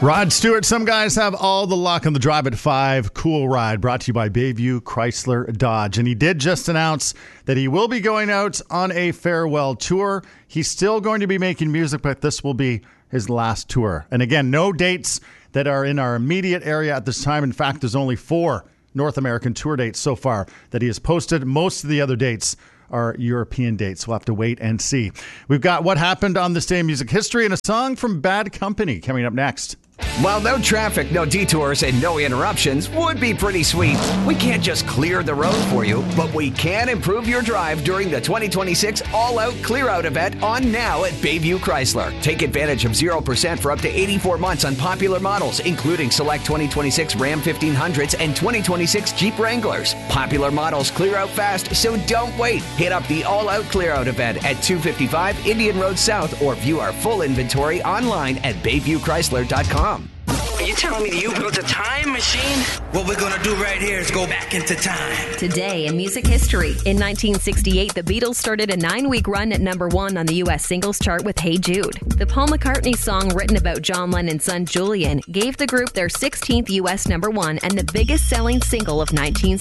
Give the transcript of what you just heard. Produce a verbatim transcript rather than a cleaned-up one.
Rod Stewart, some guys have all the luck on the drive at five. Cool Ride, brought to you by Bayview Chrysler Dodge. And he did just announce that he will be going out on a farewell tour. He's still going to be making music, but this will be his last tour. And again, no dates that are in our immediate area at this time. In fact, there's only four North American tour dates so far that he has posted. Most of the other dates are European dates. We'll have to wait and see. We've got what happened on this day in music history and a song from Bad Company coming up next. While no traffic, no detours, and no interruptions would be pretty sweet, we can't just clear the road for you, but we can improve your drive during the twenty twenty-six All-Out Clear-Out event on now at Bayview Chrysler. Take advantage of zero percent for up to eighty-four months on popular models, including select twenty twenty-six Ram fifteen hundreds and twenty twenty-six Jeep Wranglers. Popular models clear out fast, so don't wait. Hit up the All-Out Clear-Out event at two fifty-five Indian Road South or view our full inventory online at bayview chrysler dot com. Are you telling me you built a time machine? What we're gonna do right here is go back into time. Today in music history. In nineteen sixty-eight, the Beatles started a nine-week run at number one on the U S singles chart with Hey Jude. The Paul McCartney song written about John Lennon's son Julian gave the group their sixteenth U S number one and the biggest selling single of nineteen